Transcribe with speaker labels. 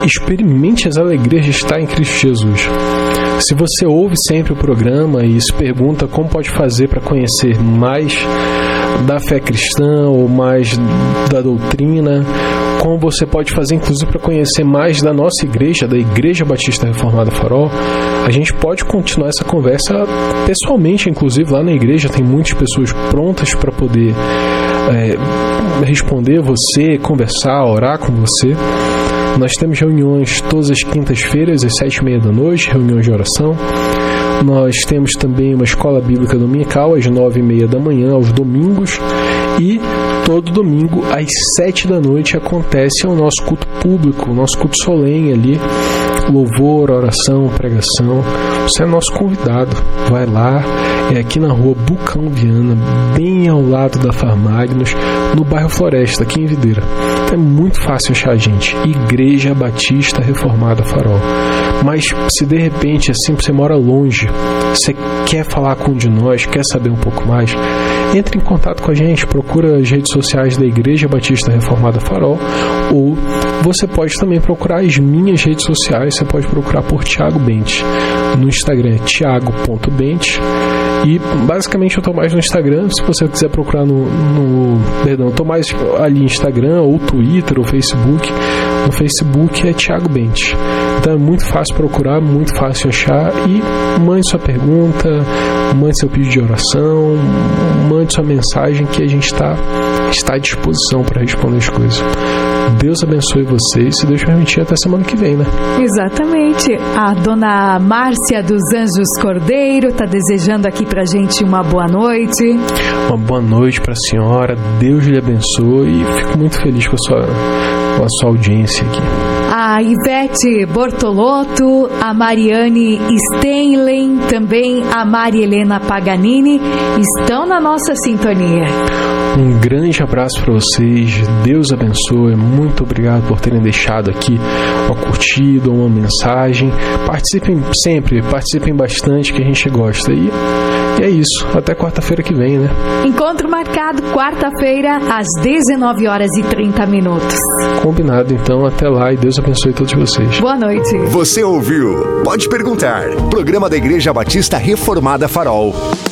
Speaker 1: experimente as alegrias de estar em Cristo Jesus. Se você ouve sempre o programa e se pergunta como pode fazer para conhecer mais da fé cristã ou mais da doutrina, como você pode fazer inclusive para conhecer mais da nossa igreja, da Igreja Batista Reformada Farol, a gente pode continuar essa conversa pessoalmente, inclusive lá na igreja tem muitas pessoas prontas para poder responder você, conversar, orar com você. Nós temos reuniões todas as quintas-feiras, às 7h30 da noite, reuniões de oração. Nós temos também uma escola bíblica dominical, às 9h30 da manhã, aos domingos. E todo domingo, às 7 da noite, acontece o nosso culto público, o nosso culto solene ali. Louvor, oração, pregação. Você é nosso convidado. Vai lá, é aqui na rua Bucão Viana, bem ao lado da Farmagnos, no bairro Floresta, aqui em Videira. Então é muito fácil achar a gente. Igreja Batista Reformada Farol. Mas se de repente assim você mora longe, você quer falar com um de nós, quer saber um pouco mais, entre em contato com a gente, procura as redes sociais da Igreja Batista Reformada Farol, ou você pode também procurar as minhas redes sociais, você pode procurar por Thiago Bentes. No Instagram é thiago.bentes. E basicamente eu estou mais no Instagram. Se você quiser procurar eu estou mais ali no Instagram, ou Twitter, ou Facebook. No Facebook é Thiago Bentes. Então é muito fácil procurar, muito fácil achar. E mande sua pergunta, mande seu pedido de oração, mande sua mensagem, que a gente está à disposição para responder as coisas. Deus abençoe vocês, se Deus permitir, até semana que vem, né?
Speaker 2: Exatamente. A dona Márcia dos Anjos Cordeiro está desejando aqui pra gente uma boa noite.
Speaker 1: Uma boa noite para a senhora, Deus lhe abençoe e fico muito feliz com a sua audiência aqui.
Speaker 2: A Ivete Bortolotto, a Mariane Stenlen, também a Maria Helena Paganini estão na nossa sintonia.
Speaker 1: Um grande abraço para vocês, Deus abençoe, muito obrigado por terem deixado aqui uma curtida, uma mensagem. Participem sempre, participem bastante, que a gente gosta. E é isso, até quarta-feira que vem, né?
Speaker 2: Encontro marcado quarta-feira às 19h30.
Speaker 1: Combinado, então, até lá e Deus abençoe todos vocês.
Speaker 2: Boa noite.
Speaker 3: Você ouviu? Pode perguntar. Programa da Igreja Batista Reformada Farol.